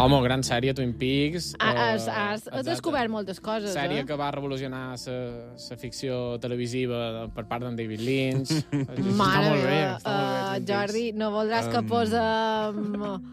Home, gran sèrie, Twin Peaks. Has descobert moltes coses, Sèrie que va revolucionar la ficció televisiva per part d'en David Lynch. Mare molt bé, meva, està molt bé, Twin Peaks. Jordi, no voldràs que posem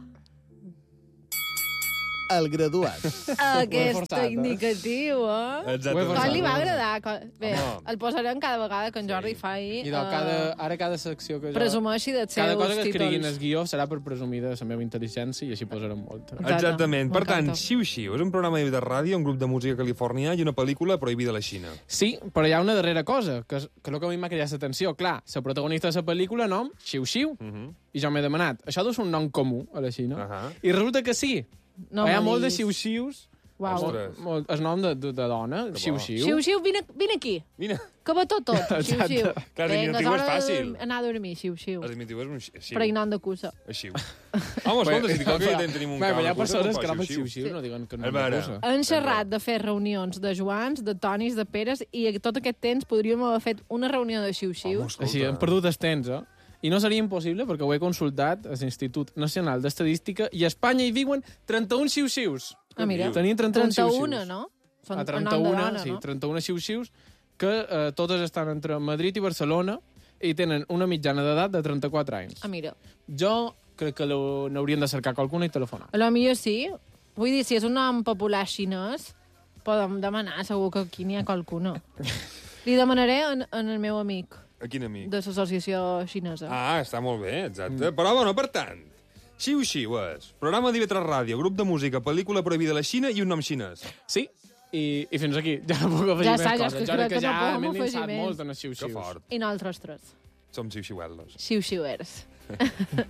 El graduat. aquest forçat, indicatiu, Exactament. Com li va agradar? Bé, Home. el posarem cada vegada que en Jordi faci... I ara cada secció que jo... presumeixi dels seus Cada cosa que escriguin títols. el guió serà per presumir de la meva intel·ligència i així posarem molta. Exactament. Per tant, M'encanta. Xiu Xiu és un programa de ràdio, un grup de música californià i una pel·lícula prohibida a la Xina. Sí, però hi ha una darrera cosa, que és el que a mi m'ha cridat l'atenció. Clar, la protagonista de la pel·lícula, nom, Xiu Xiu. I jo m'he demanat, això deu ser un nom comú a la Xina? I resulta que sí. No Hi ha me molt de diguis. xiu-xius. Uau. Ostres. El nom de dona, xiu-xiu. Xiu, xiu, vine aquí. Vine. Que va tot. Xiu, xiu. Clar, el diminutiu és fàcil. Anar a dormir, xiu, xiu. El diminutiu és un xiu. Pregnant de cussa. Xiu. Home, escolta, si dic que tenim un Bé, camp hi ha de cursa, persones com que fa nomen xiu-xiu. xiu-xiu, no diuen que no A veure. cursa. Han xerrat de fer reunions de Joans, de Tonis, de Peres, i tot aquest temps podríem haver fet una reunió de xiu-xiu. Home, escolta. Així, hem perdut el temps, I no seria impossible, perquè ho he consultat a l'Institut Nacional d'Estadística, i a Espanya hi viuen 31 xiu-xius. Ah, mira. Tenien 31 xiu-xius. 31, no? Són A el nom de 31, dona, sí, no? 31 xiu-xius, que totes estan entre Madrid i Barcelona i tenen una mitjana d'edat de 34 anys. Ah, mira. Jo crec que n'haurien de cercar qualcuna i telefonar. A lo millor sí. Vull dir, si és un nom popular xinès, podem demanar, segur que aquí n'hi ha qualcuna. Li demanaré en el meu amic A quin amic? de l'associació xinesa. Ah, està molt bé, exacte. Però, bueno, per tant, Xiu Xiu és programa d'IV3 Ràdio, grup de música, pel·lícula prohibida a la Xina i un nom xinès. Sí, i fins aquí. Ja no puc afegir Ja més està, ja coses. és que Jo crec crec que no podem m'he afegir insat més. molt en els Que xiu-xius. fort. I nosaltres tres. Som xiu-xiuelos. Xiu-xiuers.